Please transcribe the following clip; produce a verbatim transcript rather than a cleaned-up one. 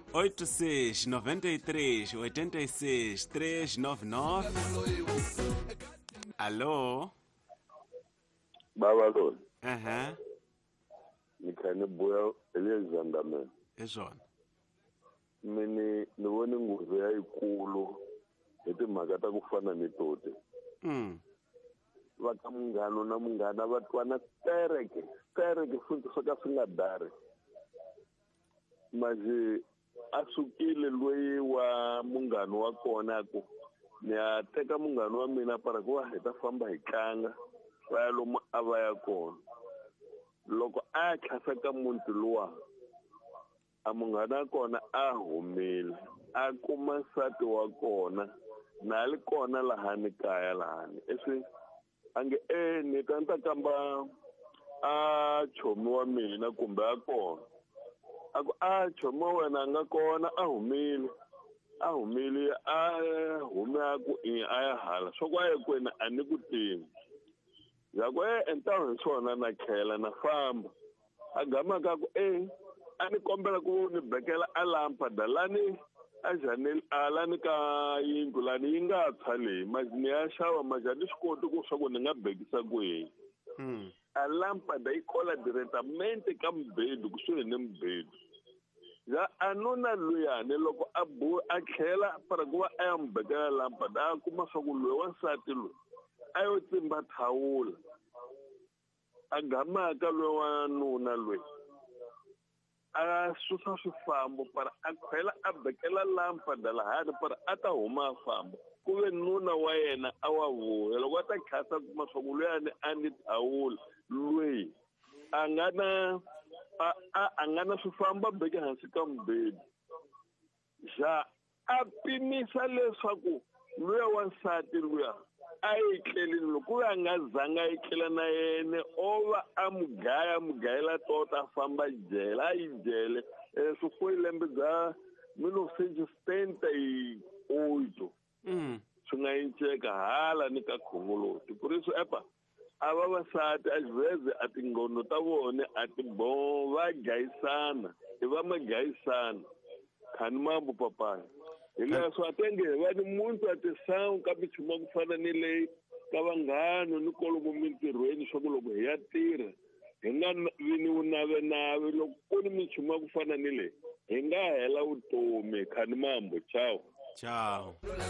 oito seis noventa e três oitenta e seis trezentos e noventa e nove. Alô? Babaloni, Aham. nikhane buya elezandameni. Ezona. Mini ni vone nghozi yayikulu hi timhaka ta ku fana ni toti. Mm. Va ka munghano na munghana va twana tereke tereke futhi swo ka swi nga dari. Mazi a sukile loyi wa munghano wa kona ku ni ya teka munghano wa mina para ku va hi ta famba hi tlanga va ya lomu a va ya kona. Loko a ya tlhasa ka muti luwa a munghana kona a humile a kuma nsati wa kona na li kona lahani kaya lahani eswi ange e ni ta nta kamba a chomi wa mina kumbe a kona aku a chomi wa wena nga kona a humile a humile a hume aku i a ya hala swo kwa ye kwena a ni ku tivi yakwe entaho hi swona na khela na famba a gama ka ku e a ni kombela ku ni bekela a lampa dalani a janel alani ka yindlu lani yi nga tshwa leyi ni ya xava majani swi koti ku swa ku ni nga bekisa ku yini. Mm. A lampa da yi kola diretamente ka mbedu kusuhi ni mbedu ya anuna luyani loko a bu a tlhela para ku va a ya n'wi bekela lampa da a kuma swa ku loyi wansati loyi a yo tsimba thawula a gamaka loyi wanuna loyi a susa swifambo para a khwela a bekela lampa da lahani para a ta huma a famba ku ve nuna wa yena a wa vuya loko a ta khasa kuma swa ku luyani a ni thawula loyi a nga na a a nga na swifambo a beke hansi ka mbedu ja a pimisa leswaku luya wansati luya a yi tlelini loko a nga zanga yi tlela na yene o va a mugaya mugayela tota a famba jele a yi jele swi foi lembe bya mille neuf cent setenta e oito swi nga yinceka hala ni ka khongoloti ku ri swi epa a vavasati a zveze a tinghono ta vona a tiboho va gayisana i va magayisana khani mambo papaya hi leswo a tenge va ni muntu a tisangu ka minchumu ku fana ni leyi ka vanghano ni kolomo mintirhweni swa ku loko hi ya tirha hi nga vini wu navenave loko ku ni minchumu ku fana ni leyi hi nga hela vutomi khani mambo ciao Ciao.